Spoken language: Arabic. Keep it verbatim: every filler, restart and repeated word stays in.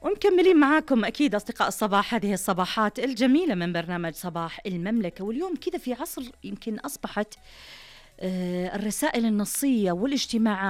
ومكملين معاكم أكيد أصدقاء الصباح، هذه الصباحات الجميلة من برنامج صباح المملكة. واليوم كذا في عصر يمكن أصبحت الرسائل النصية والاجتماعات